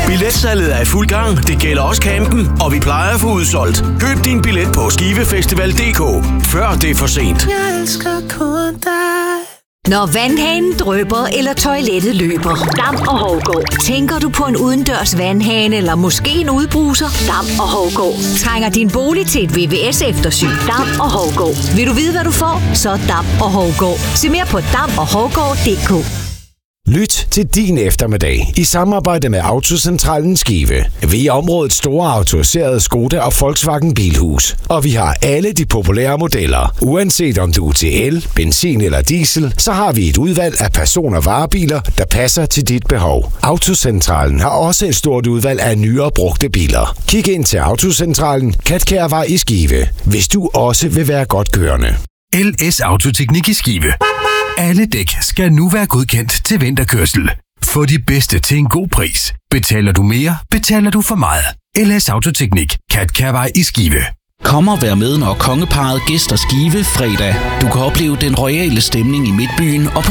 Billetsalget er i fuld gang. Det gælder også campen, og vi plejer at få udsolgt. Køb din billet på skivefestival.dk, før det er for sent. Jeg elsker kun dig. Når vandhanen drypper eller toilettet løber. Dam og Hovgaard. Tænker du på en udendørs vandhane eller måske en udbruser? Dam og Hovgaard. Trænger din bolig til et VVS-eftersyn? Dam og Hovgaard. Vil du vide, hvad du får? Så Dam og Hovgaard. Se mere på damoghovgaard.dk. Lyt til din eftermiddag i samarbejde med Autocentralen Skive. Vi er områdets store autoriserede Skoda og Volkswagen Bilhus. Og vi har alle de populære modeller. Uanset om du er til el, benzin eller diesel, så har vi et udvalg af person- og varebiler, der passer til dit behov. Autocentralen har også et stort udvalg af nyere brugte biler. Kig ind til Autocentralen, Katkærvej i Skive, hvis du også vil være godt kørende. LS Autoteknik i Skive. Alle dæk skal nu være godkendt til vinterkørsel. Få de bedste til en god pris. Betaler du mere, betaler du for meget. LS Autoteknik, Katkærvej i Skive. Kom og vær med, når kongeparret gæster Skive fredag. Du kan opleve den royale stemning i Midtbyen og